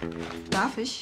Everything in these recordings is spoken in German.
Darf ich?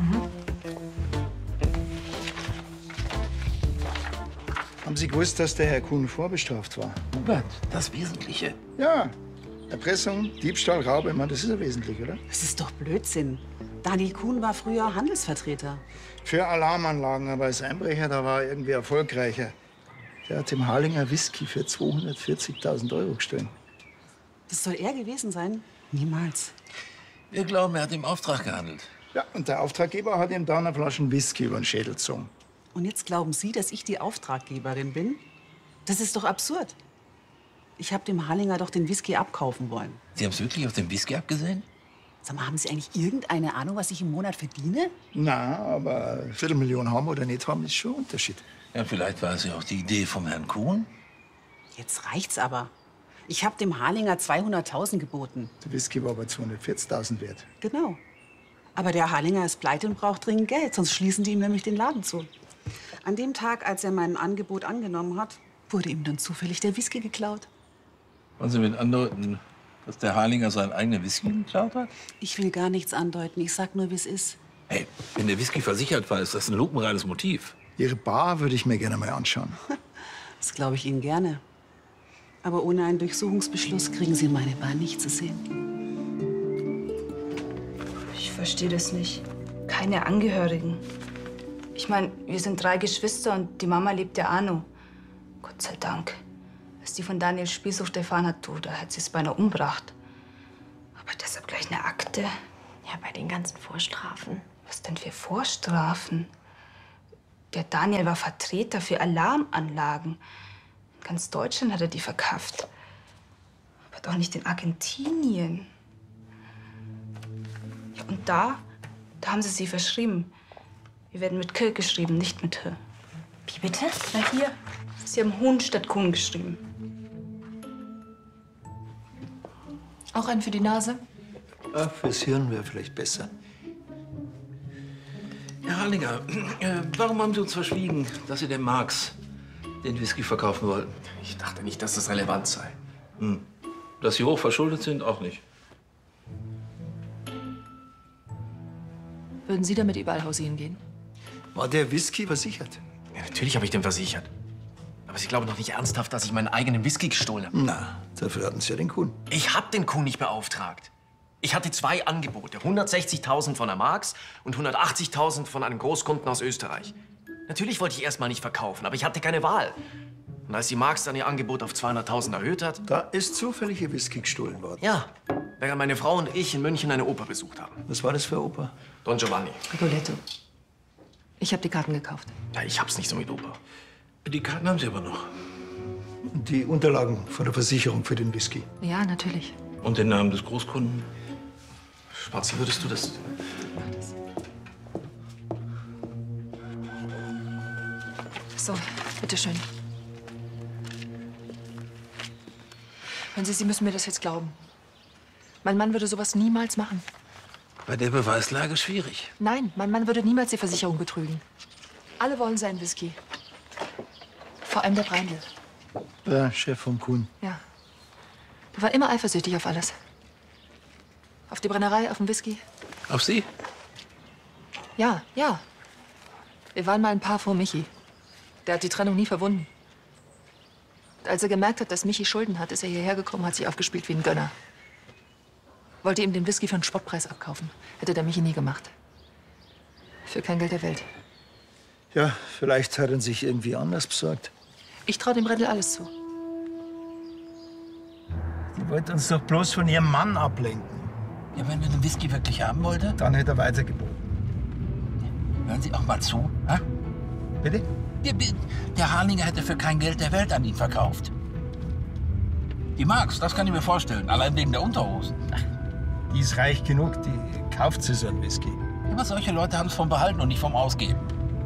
Haben Sie gewusst, dass der Herr Kuhn vorbestraft war? Hubert, das Wesentliche. Ja. Erpressung, Diebstahl, Raub, ich meine, das ist ja wesentlich, oder? Das ist doch Blödsinn. Daniel Kuhn war früher Handelsvertreter. Für Alarmanlagen, aber als Einbrecher, da war er irgendwie erfolgreicher. Der hat dem Harlinger Whisky für 240.000 € gestohlen. Das soll er gewesen sein? Niemals. Wir glauben, er hat im Auftrag gehandelt. Ja, und der Auftraggeber hat ihm dann eine Flasche Whisky über den Schädel gezogen. Und jetzt glauben Sie, dass ich die Auftraggeberin bin? Das ist doch absurd. Ich habe dem Harlinger doch den Whisky abkaufen wollen. Sie haben es wirklich auf den Whisky abgesehen? Sag mal, haben Sie eigentlich irgendeine Ahnung, was ich im Monat verdiene? Na, aber eine Viertelmillion haben oder nicht haben, ist schon ein Unterschied. Ja, vielleicht war es ja auch die Idee vom Herrn Kuhn. Jetzt reicht's aber. Ich habe dem Harlinger 200.000 geboten. Der Whisky war aber 240.000 wert. Genau. Aber der Harlinger ist pleite und braucht dringend Geld, sonst schließen die ihm nämlich den Laden zu. An dem Tag, als er mein Angebot angenommen hat, wurde ihm dann zufällig der Whisky geklaut. Wollen Sie mit andeuten, dass der Harlinger seinen eigenen Whisky geklaut hat? Ich will gar nichts andeuten. Ich sag nur, wie es ist. Hey, wenn der Whisky versichert war, ist das ein lupenreines Motiv. Ihre Bar würde ich mir gerne mal anschauen. Das glaube ich Ihnen gerne. Aber ohne einen Durchsuchungsbeschluss kriegen Sie meine Bar nicht zu sehen. Ich verstehe das nicht. Keine Angehörigen. Ich meine, wir sind 3 Geschwister und die Mama lebt ja auch noch. Gott sei Dank. Als die von Daniels Spielsucht erfahren hat, da hat sie es beinahe umgebracht. Aber deshalb gleich eine Akte. Ja, bei den ganzen Vorstrafen. Was denn für Vorstrafen? Der Daniel war Vertreter für Alarmanlagen. In ganz Deutschland hat er die verkauft. Aber doch nicht in Argentinien. Ja, und da haben sie sie verschrieben. Wir werden mit K geschrieben, nicht mit H. Wie bitte? Na hier, sie haben Huhn statt Kuhn geschrieben. Auch einen für die Nase? Ja, fürs Hirn wäre vielleicht besser. Herr Harlinger, warum haben Sie uns verschwiegen, dass Sie dem Marx den Whisky verkaufen wollten? Ich dachte nicht, dass das relevant sei. Dass Sie hoch verschuldet sind, auch nicht. Würden Sie damit überall hausieren gehen? War der Whisky versichert? Ja, natürlich habe ich den versichert. Aber Sie glauben doch nicht ernsthaft, dass ich meinen eigenen Whisky gestohlen habe. Na, dafür hatten Sie ja den Kuhn. Ich habe den Kuhn nicht beauftragt. Ich hatte 2 Angebote. 160.000 von der Marx und 180.000 von einem Großkunden aus Österreich. Natürlich wollte ich erst mal nicht verkaufen, aber ich hatte keine Wahl. Und als die Marx dann ihr Angebot auf 200.000 erhöht hat... Da ist zufällig Ihr Whisky gestohlen worden. Ja, während meine Frau und ich in München eine Oper besucht haben. Was war das für Oper? Don Giovanni. Rigoletto. Ich habe die Karten gekauft. Ja, ich hab's nicht so mit Oper. Die Karten haben Sie aber noch. Und die Unterlagen von der Versicherung für den Whisky. Ja, natürlich. Und den Namen des Großkunden? Spazi, würdest du das... So, bitteschön. Hören Sie, Sie müssen mir das jetzt glauben. Mein Mann würde sowas niemals machen. Bei der Beweislage schwierig. Nein, mein Mann würde niemals die Versicherung betrügen. Alle wollen seinen Whisky. Vor allem der Breindl. Der Chef vom Kuhn. Ja. Der war immer eifersüchtig auf alles. Auf die Brennerei, auf den Whisky. Auf Sie? Ja, ja. Wir waren mal ein Paar vor Michi. Der hat die Trennung nie verwunden. Als er gemerkt hat, dass Michi Schulden hat, ist er hierher gekommen, hat sich aufgespielt wie ein Gönner. Wollte ihm den Whisky für einen Spottpreis abkaufen. Hätte der Michi nie gemacht. Für kein Geld der Welt. Ja, vielleicht hat er sich irgendwie anders besorgt. Ich traue dem Brettel alles zu. Die wollte uns doch bloß von ihrem Mann ablenken. Ja, wenn er den Whisky wirklich haben wollte, Dann hätte er weitergeboten. hören Sie auch mal zu. Ha? Bitte? Der Harlinger hätte für kein Geld der Welt an ihn verkauft. Die Marx, das kann ich mir vorstellen, allein wegen der Unterhosen. Die ist reich genug, die kauft sich so einen Whisky. Aber solche Leute haben es vom Behalten und nicht vom Ausgeben.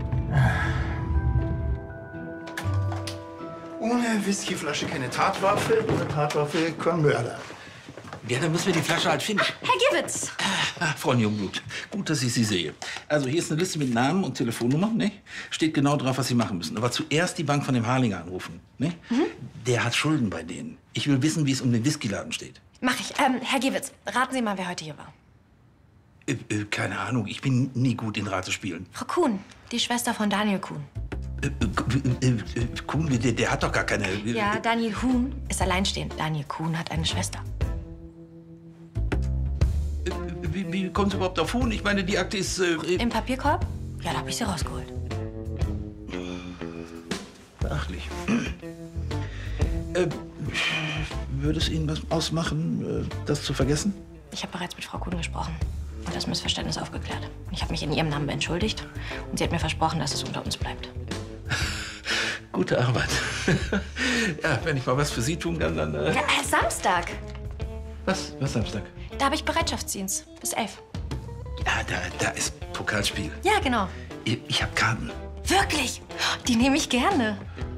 Ohne Whiskyflasche keine Tatwaffe, ohne Tatwaffe kein Mörder. Ja, dann müssen wir die Flasche halt finden. Herr Gibbets! Frau Jungblut, gut, dass ich Sie sehe. Also hier ist eine Liste mit Namen und Telefonnummer, ne? Steht genau drauf, was Sie machen müssen. Aber zuerst die Bank von dem Harlinger anrufen, ne? Der hat Schulden bei denen. Ich will wissen, wie es um den Whiskyladen steht. Mach ich. Herr Giewitz, raten Sie mal, wer heute hier war. Keine Ahnung, ich bin nie gut in Ratespielen. Frau Kuhn, die Schwester von Daniel Kuhn. Kuhn, der hat doch gar keine... Ja, Daniel Huhn ist alleinstehend. Daniel Kuhn hat eine Schwester. Wie kommen Sie überhaupt auf Huhn? Ich meine, die Akte ist... Im Papierkorb? Ja, da hab ich sie rausgeholt. Beachtlich. Würde es Ihnen was ausmachen, das zu vergessen? Ich habe bereits mit Frau Kuhn gesprochen und das Missverständnis aufgeklärt. Ich habe mich in ihrem Namen entschuldigt und sie hat mir versprochen, dass es unter uns bleibt. Gute Arbeit. Ja, wenn ich mal was für Sie tun kann, dann... Ja, Samstag. Was Samstag? Da habe ich Bereitschaftsdienst. Bis 11. Ja, da ist Pokalspiel. Ja, genau. Ich habe Karten. Wirklich? Die nehme ich gerne.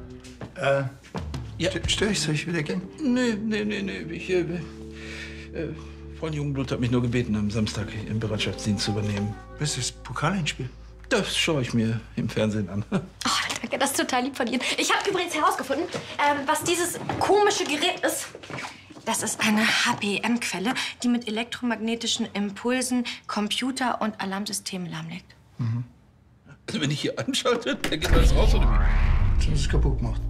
Ja. Störe ich? Soll ich wieder gehen? Nee. Ich, Freund Jungblut hat mich nur gebeten, am Samstag im Bereitschaftsdienst zu übernehmen. Was ist das Pokalendspiel? Das schaue ich mir im Fernsehen an. Oh, danke, das ist total lieb von Ihnen. Ich habe übrigens herausgefunden, was dieses komische Gerät ist. Das ist eine HPM-Quelle, die mit elektromagnetischen Impulsen Computer und Alarmsysteme lahmlegt. Also wenn ich hier anschalte, dann geht alles raus, oder wie? Sie haben es kaputt gemacht.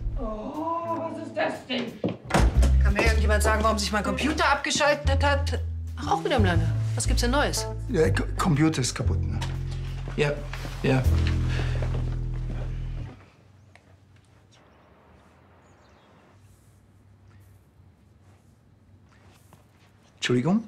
Kann mir irgendjemand sagen, warum sich mein Computer abgeschaltet hat? Ach, auch wieder im Lande. Was gibt's denn Neues? Der Computer ist kaputt, ne? Ja. Entschuldigung.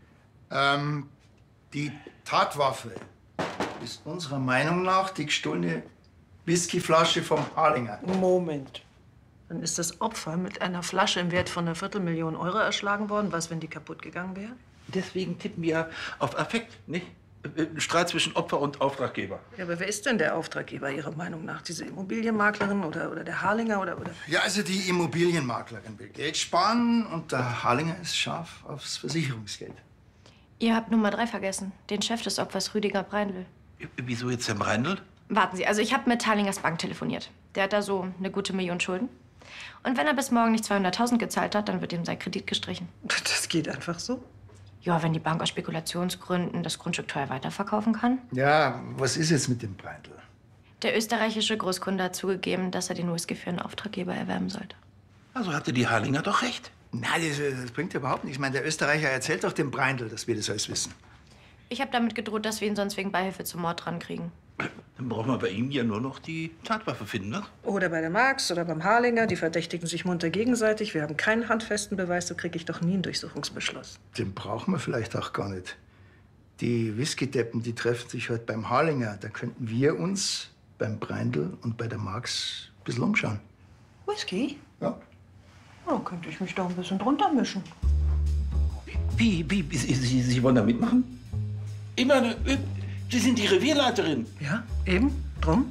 Die Tatwaffe ist unserer Meinung nach die gestohlene Whiskyflasche vom Harlinger. Moment. Dann ist das Opfer mit einer Flasche im Wert von einer Viertelmillion Euro erschlagen worden. Was, wenn die kaputt gegangen wäre? Deswegen tippen wir auf Affekt, nicht? Streit zwischen Opfer und Auftraggeber. Ja, aber wer ist denn der Auftraggeber Ihrer Meinung nach? Diese Immobilienmaklerin oder der Harlinger oder? Ja, also die Immobilienmaklerin will Geld sparen und der Harlinger ist scharf aufs Versicherungsgeld. Ihr habt Nummer 3 vergessen. Den Chef des Opfers, Rüdiger Breindl. Wieso jetzt Herr Breindl? Warten Sie, also ich habe mit Harlingers Bank telefoniert. Der hat da so eine gute Million Schulden. Und wenn er bis morgen nicht 200.000 gezahlt hat, dann wird ihm sein Kredit gestrichen. Das geht einfach so. Ja, wenn die Bank aus Spekulationsgründen das Grundstück teuer weiterverkaufen kann. Ja, was ist jetzt mit dem Breindl? Der österreichische Großkunde hat zugegeben, dass er den Whisky für einen Auftraggeber erwerben sollte. Also hatte die Harlinger doch recht. Nein, das bringt überhaupt nichts. Ich meine, der Österreicher erzählt doch dem Breindl, dass wir das alles wissen. Ich habe damit gedroht, dass wir ihn sonst wegen Beihilfe zum Mord drankriegen. Dann brauchen wir bei ihm ja nur noch die Tatwaffe finden, ne? Oder bei der Marx oder beim Harlinger. Die verdächtigen sich munter gegenseitig. Wir haben keinen handfesten Beweis. So kriege ich doch nie einen Durchsuchungsbeschluss. Den brauchen wir vielleicht auch gar nicht. Die Whisky-Deppen, die treffen sich heute beim Harlinger. Da könnten wir uns beim Breindl und bei der Marx ein bisschen umschauen. Whisky? Ja. Oh, könnte ich mich doch ein bisschen drunter mischen. Wie? Sie wollen da mitmachen? Ich meine, Sie sind die Revierleiterin. Ja, eben. Drum.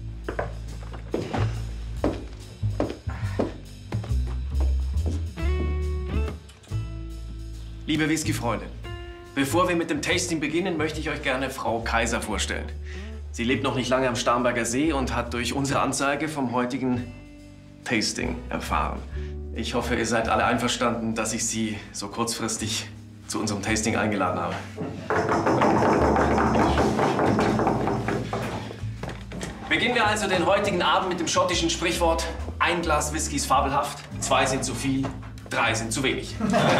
Liebe Whisky-Freunde, bevor wir mit dem Tasting beginnen, möchte ich euch gerne Frau Kaiser vorstellen. Sie lebt noch nicht lange am Starnberger See und hat durch unsere Anzeige vom heutigen Tasting erfahren. Ich hoffe, ihr seid alle einverstanden, dass ich Sie so kurzfristig zu unserem Tasting eingeladen habe. Beginnen wir also den heutigen Abend mit dem schottischen Sprichwort: Ein Glas Whisky ist fabelhaft, 2 sind zu viel, 3 sind zu wenig.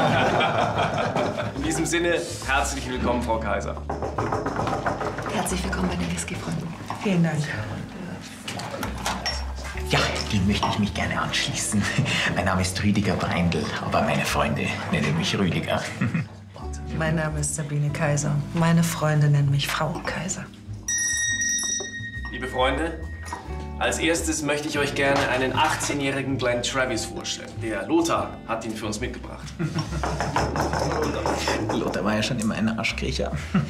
In diesem Sinne, herzlich willkommen, Frau Kaiser. Herzlich willkommen bei den Whisky-Freunden. Vielen Dank. Ja, dem möchte ich mich gerne anschließen. Mein Name ist Rüdiger Breindl, aber meine Freunde nennen mich Rüdiger. Mein Name ist Sabine Kaiser. Meine Freunde nennen mich Frau Kaiser. Liebe Freunde, als erstes möchte ich euch gerne einen 18-jährigen Glenn Travis vorstellen. Der Lothar hat ihn für uns mitgebracht. Lothar war ja schon immer ein Arschkriecher.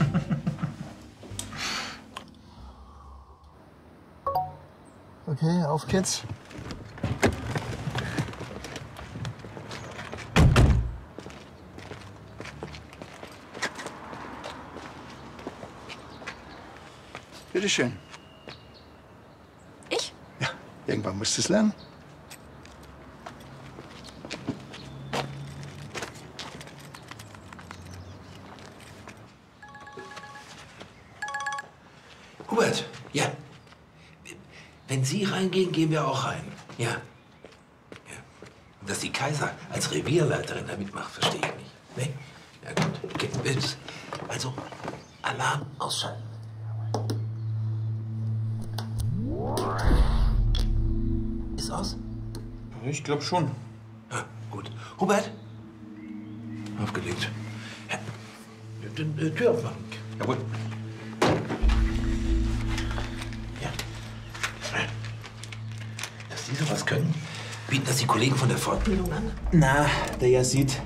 Okay, auf geht's. Bitte schön. Ich? Ja, irgendwann musst du es lernen. Hubert, ja. Wenn Sie reingehen, gehen wir auch rein. Ja. Ja. Und dass die Kaiser als Revierleiterin da mitmacht, verstehe ich nicht. Nee? Ja, gut. Okay. Also, Alarm ausschalten. Ist aus? Ich glaube schon. Ja, gut. Hubert? Aufgelegt. Ja. Tür aufmachen. Jawohl. Ja. Dass Sie sowas können, bieten das die Kollegen von der Fortbildung an? Na, der ja sieht.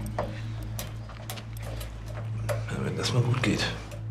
Ja, wenn das mal gut geht.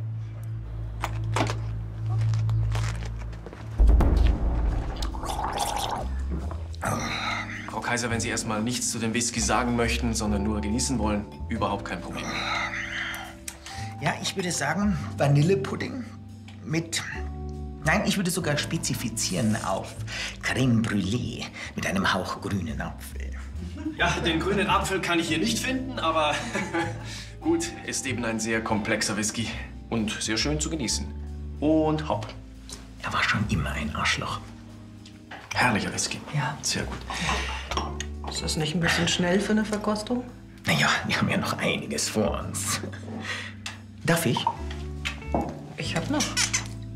Frau Kaiser, wenn Sie erstmal nichts zu dem Whisky sagen möchten, sondern nur genießen wollen, überhaupt kein Problem. Ja, ich würde sagen, Vanillepudding mit... Nein, ich würde sogar spezifizieren auf Crème Brûlée mit einem Hauch grünen Apfel. Ja, den grünen Apfel kann ich hier nicht finden, aber gut, ist eben ein sehr komplexer Whisky und sehr schön zu genießen. Und hopp. Er war schon immer ein Arschloch. Herrlicher Whisky. Ja. Sehr gut. Ist das nicht ein bisschen schnell für eine Verkostung? Naja, wir haben ja noch einiges vor uns. Darf ich? Ich hab noch.